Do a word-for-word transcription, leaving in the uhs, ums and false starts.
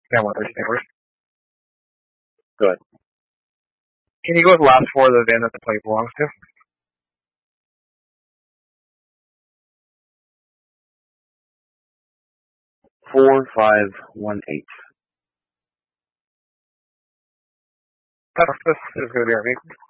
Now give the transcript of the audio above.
Yeah, what there's neighbors. Good. Can you go with the last four of the V I N that the plate belongs to? Four, five, one, eight. This is going to be our vehicle.